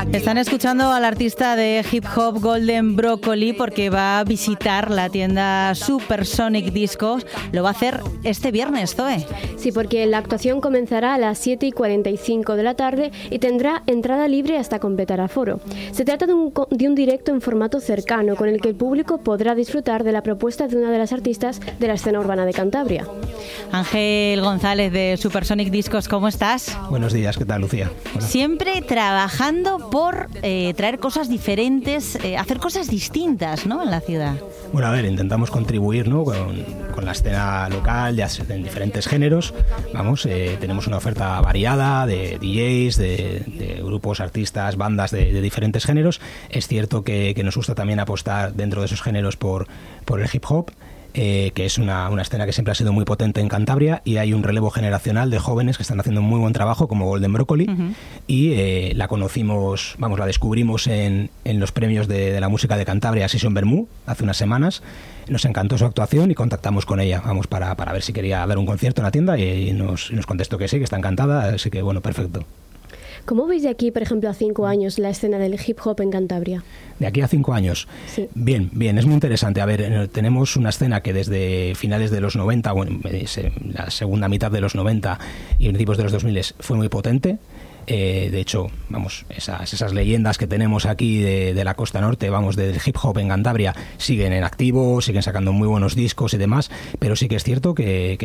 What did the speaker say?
Están escuchando al artista de hip hop Golden Broccoli porque va a visitar la tienda Supersonic Discos. Lo va a hacer este viernes, Zoe. Sí, porque la actuación comenzará a las 7:45 de la tarde y tendrá entrada libre hasta completar aforo. Se trata de un directo en formato cercano con el que el público podrá disfrutar de la propuesta de una de las artistas de la escena urbana de Cantabria. Ángel González de Supersonic Discos, ¿cómo estás? Buenos días, ¿qué tal, Lucía? Hola. Siempre trabajando por traer cosas diferentes, hacer cosas distintas, ¿no?, en la ciudad. Bueno, a ver, intentamos contribuir, ¿no?, con la escena local, ya en diferentes géneros. Vamos, tenemos una oferta variada de DJs, de grupos, artistas, bandas de diferentes géneros. Es cierto que nos gusta también apostar dentro de esos géneros por el hip hop. Que es una escena que siempre ha sido muy potente en Cantabria, y hay un relevo generacional de jóvenes que están haciendo un muy buen trabajo, como Golden Broccoli. Y la conocimos, la descubrimos en los premios de la música de Cantabria, Session Bermú, hace unas semanas. Nos encantó su actuación y contactamos con ella, para ver si quería dar un concierto en la tienda, y nos contestó que sí, que está encantada, así que bueno, perfecto. ¿Cómo veis de aquí, por ejemplo, a 5 años la escena del hip hop en Cantabria? De aquí a 5 años. Sí. Bien, es muy interesante. A ver, tenemos una escena que desde finales de los 90, la segunda mitad de los 90 y principios de los 2000 fue muy potente. De hecho, esas leyendas que tenemos aquí de la costa norte, del hip hop en Cantabria, siguen en activo, siguen sacando muy buenos discos y demás, pero sí que es cierto que